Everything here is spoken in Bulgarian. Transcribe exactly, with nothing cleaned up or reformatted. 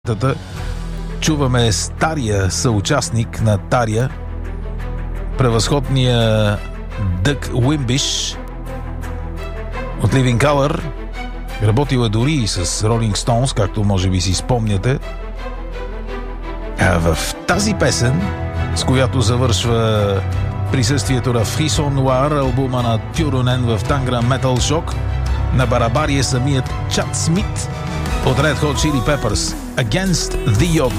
Чуваме стария съучастник на Тария, превъзходния Дъг Уимбиш от Living Colour. Работил е дори и с Rolling Stones, както може би си спомняте. А в тази песен, с която завършва присъствието на Frisson Noir, албума на Тюрунен в Тангра Metal Shock, на барабари е самият Чад Смит от Red Hot Chili Peppers, Against the Odds.